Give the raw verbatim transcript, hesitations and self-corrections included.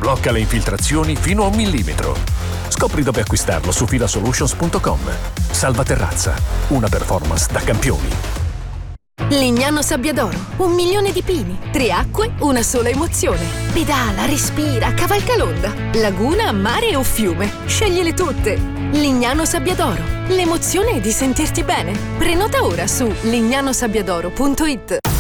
blocca le infiltrazioni fino a un millimetro. Scopri dove acquistarlo su filasolutions punto com. Salva Terrazza, una performance da campioni. Lignano Sabbiadoro, un milione di pini, tre acque, una sola emozione. Pedala, respira, cavalca l'onda. Laguna, mare o fiume, scegliele tutte. Lignano Sabbiadoro, l'emozione di sentirti bene. Prenota ora su lignano sabbiadoro punto it.